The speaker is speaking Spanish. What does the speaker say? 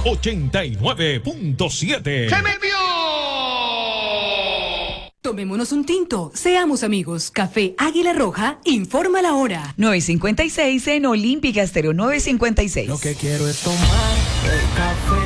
89.7. ¡Se me vio! Tomémonos un tinto, seamos amigos. Café Águila Roja, informa la hora. 9:56 en Olímpica Estéreo, 9:56. Lo que quiero es tomar el café.